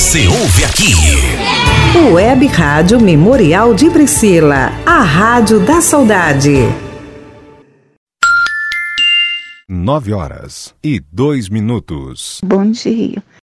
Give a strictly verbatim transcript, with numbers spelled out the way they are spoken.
Você ouve aqui. Web Rádio Memorial de Priscila, a Rádio da Saudade. Nove horas e dois minutos. Bom dia.